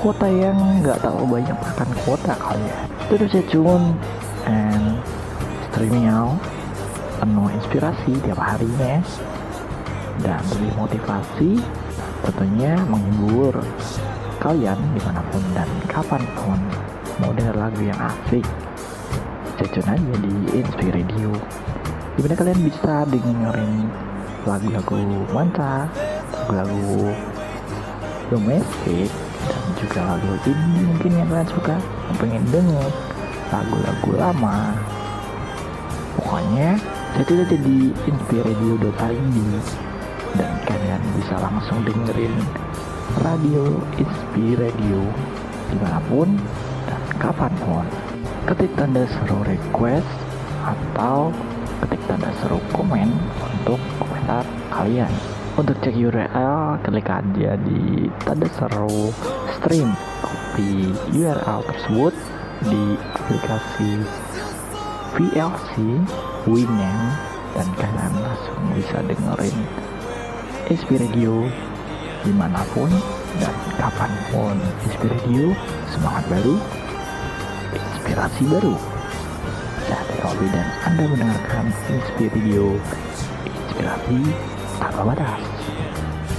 kuota yang nggak terlalu banyak makan kuota kali ya. Terus stay tune and streaming out penuh inspirasi tiap harinya dan lebih motivasi, tentunya menghibur kalian dimanapun dan kapanpun. Mau denger lagu yang asik, stay tune aja di Inspire Radio, dimana kalian bisa dengerin lagu-lagu mantap, lagu-lagu domestik, dan juga lagu indie mungkin yang kalian suka, yang pengen denger lagu-lagu lama. Pokoknya saya tidak ada di inspireradio.id dan kalian bisa langsung dengerin radio Inspire Radio dimanapun dan kapanpun. Ketik tanda seru request atau ketik tanda seru komen untuk komentar kalian. Untuk cek URL, klik aja di tanda seru stream, copy URL tersebut di aplikasi VLC Winamp dan kalian langsung bisa dengerin Inspire Radio dimanapun dan kapanpun. Inspire Radio, semangat baru, inspirasi baru. Saya Robi dan Anda mendengarkan Inspire Radio, inspirasi tanpa batas.